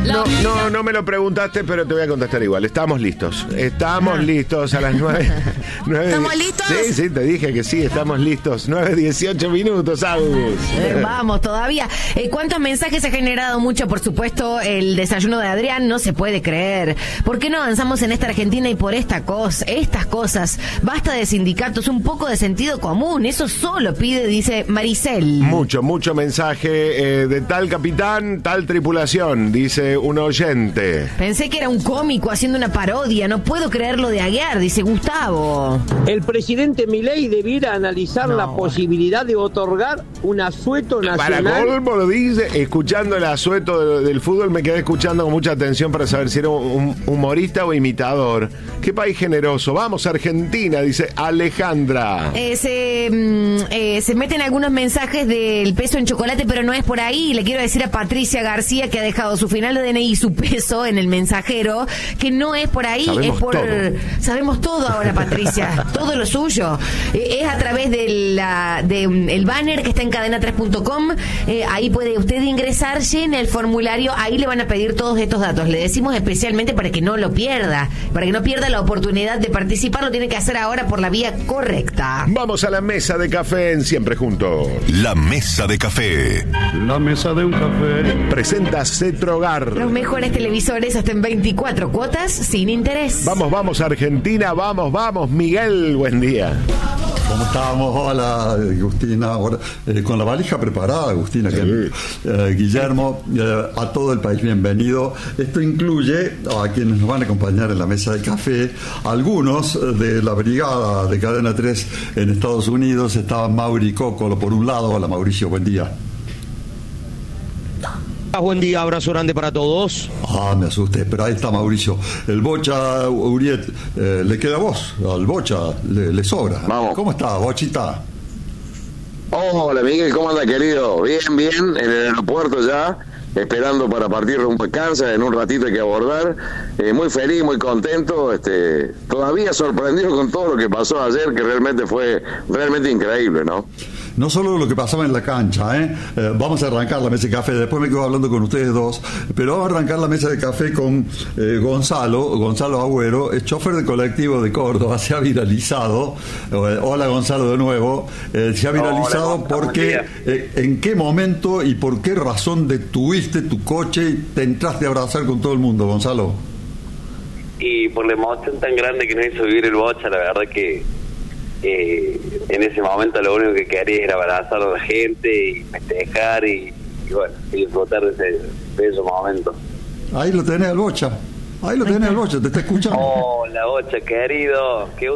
No me lo preguntaste, pero te voy a contestar igual. Estamos listos. Estamos listos a las 9. ¿Estamos listos? Sí, te dije que sí, estamos listos. 9:18 minutos, Agus. Vamos, todavía. ¿Cuántos mensajes ha generado? Mucho, por supuesto, el desayuno de Adrián. No se puede creer. ¿Por qué no avanzamos en esta Argentina y por estas cosas? Basta de sindicatos, un poco de sentido común. Eso solo pide, dice Maricel. Mucho mensaje de tal capitán, tal tripulación, dice un oyente. Pensé que era un cómico haciendo una parodia. No puedo creerlo de Aguiar, dice Gustavo. El presidente Milei debiera analizar la posibilidad de otorgar un asueto nacional. Para colmo lo dice, escuchando el asueto del fútbol, me quedé escuchando con mucha atención para saber si era un humorista o imitador. Qué país generoso. Vamos, Argentina, dice Alejandra. Se meten algunos mensajes del peso en chocolate, pero no es por ahí. Le quiero decir a Patricia García, que ha dejado su final de DNI y su peso en el mensajero, que no es por ahí. Sabemos todo ahora, Patricia. Todo lo suyo. Es a través del banner que está en cadena3.com. Ahí puede usted ingresar, llena el formulario. Ahí le van a pedir todos estos datos. Le decimos especialmente para que no lo pierda. Para que no pierda la oportunidad de participar, lo tiene que hacer ahora por la vía correcta. Vamos a la mesa de café en Siempre Juntos. La mesa de café. La mesa de un café. Presenta Cetrogar. Los mejores televisores hasta en 24 cuotas sin interés. Vamos Argentina, vamos Miguel, buen día. ¿Cómo estamos? Hola, Agustina. Ahora, con la valija preparada, Agustina. Sí. Guillermo, a todo el país, bienvenido. Esto incluye a quienes nos van a acompañar en la mesa de café. Algunos de la brigada de Cadena 3 en Estados Unidos. Estaba Mauri Cócolo por un lado. Hola, Mauricio, buen día. Buen día, abrazo grande para todos. Me asusté, pero ahí está Mauricio. El Bocha, Uriet, le queda a vos, al Bocha le sobra. Vamos. ¿Cómo está, Bochita? Hola Miguel, ¿cómo anda querido? Bien, en el aeropuerto ya, esperando para partir rumbo a Kansas. En un ratito hay que abordar. Muy feliz, muy contento, todavía sorprendido con todo lo que pasó ayer, que realmente fue increíble, ¿no? No solo lo que pasaba en la cancha, vamos a arrancar la mesa de café, después me quedo hablando con ustedes dos, pero vamos a arrancar la mesa de café con Gonzalo Agüero, es chofer de colectivo de Córdoba. Se ha viralizado, hola Gonzalo de nuevo, se ha viralizado. Hola, porque ¿en qué momento y por qué razón detuviste tu coche y te entraste a abrazar con todo el mundo, Gonzalo? Y por la emoción tan grande que nos hizo vivir el Bocha, la verdad que en ese momento lo único que quería era abrazar a la gente y festejar y disfrutar de ese momento. Ahí lo tenés al Bocha, te está escuchando. Hola Bocha, querido, qué